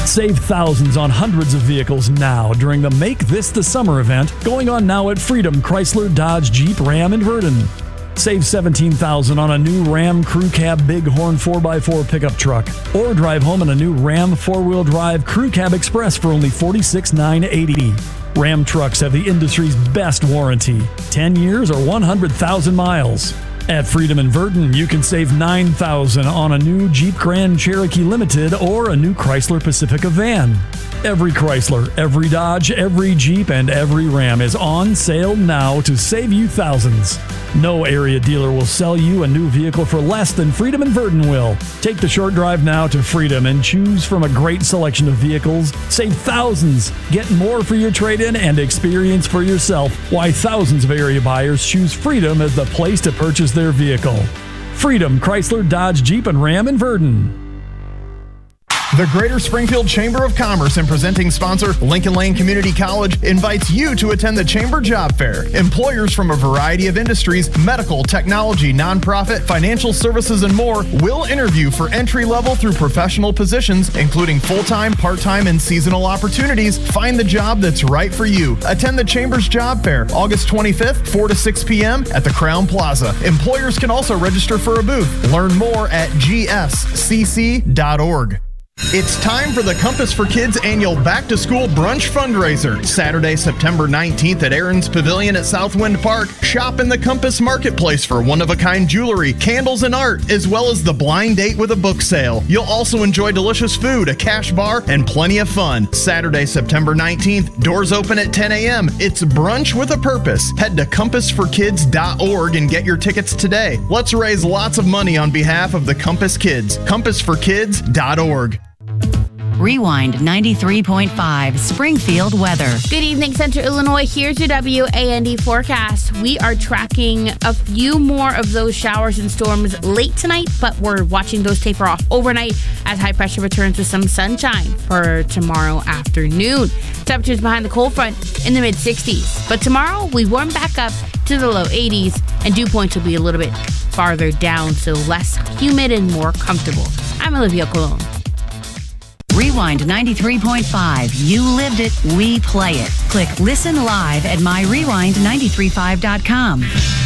Save thousands on hundreds of vehicles now during the Make This the Summer event going on now at Freedom Chrysler Dodge Jeep Ram in Verdon. Save $17,000 on a new Ram Crew Cab Bighorn 4x4 pickup truck, or drive home in a new Ram 4-wheel drive Crew Cab Express for only $46,980. Ram trucks have the industry's best warranty, 10 years or 100,000 miles. At Freedom in Verdon, you can save $9,000 on a new Jeep Grand Cherokee Limited or a new Chrysler Pacifica van. Every Chrysler, every Dodge, every Jeep, and every Ram is on sale now to save you thousands. No area dealer will sell you a new vehicle for less than Freedom in Verdon will. Take the short drive now to Freedom and choose from a great selection of vehicles. Save thousands. Get more for your trade-in and experience for yourself why thousands of area buyers choose Freedom as the place to purchase their vehicle. Freedom Chrysler Dodge Jeep and Ram in Verdon. The Greater Springfield Chamber of Commerce and presenting sponsor, Lincoln Lane Community College, invites you to attend the Chamber Job Fair. Employers from a variety of industries, medical, technology, nonprofit, financial services, and more will interview for entry-level through professional positions, including full-time, part-time, and seasonal opportunities. Find the job that's right for you. Attend the Chamber's Job Fair, August 25th, 4 to 6 p.m. at the Crown Plaza. Employers can also register for a booth. Learn more at gscc.org. It's time for the Compass for Kids annual back-to-school brunch fundraiser. Saturday, September 19th at Aaron's Pavilion at Southwind Park. Shop in the Compass Marketplace for one-of-a-kind jewelry, candles, and art, as well as the blind date with a book sale. You'll also enjoy delicious food, a cash bar, and plenty of fun. Saturday, September 19th, doors open at 10 a.m. It's brunch with a purpose. Head to compassforkids.org and get your tickets today. Let's raise lots of money on behalf of the Compass Kids. Compassforkids.org. Rewind 93.5 Springfield weather. Good evening, Central Illinois. Here's your WAND forecast. We are tracking a few more of those showers and storms late tonight, but we're watching those taper off overnight as high pressure returns with some sunshine for tomorrow afternoon. Temperatures behind the cold front in the mid-60s. But tomorrow, we warm back up to the low 80s, and dew points will be a little bit farther down, so less humid and more comfortable. I'm Olivia Colon. Rewind 93.5. You lived it, we play it. Click Listen Live at myrewind935.com.